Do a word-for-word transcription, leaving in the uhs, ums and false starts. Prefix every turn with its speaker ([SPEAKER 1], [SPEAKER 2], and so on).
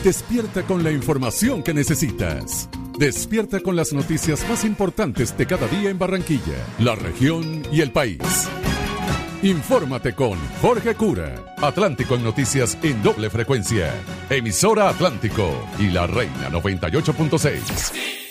[SPEAKER 1] Despierta con la información que necesitas. Despierta con las noticias más importantes de cada día en Barranquilla, la región y el país. Infórmate con Jorge Cura. Atlántico en noticias en doble frecuencia. Emisora Atlántico y La Reina noventa y ocho punto seis.